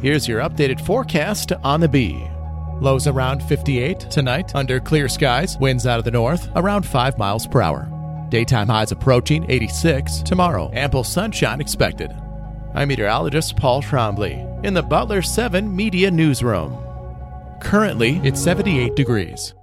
Here's your updated forecast on the Bee. Lows around 58 tonight under clear skies, winds out of the north around 5 miles per hour. Daytime highs approaching 86 tomorrow. Ample sunshine expected. I'm meteorologist Paul Trombley in the Butler 7 Media Newsroom. Currently, it's 78 degrees.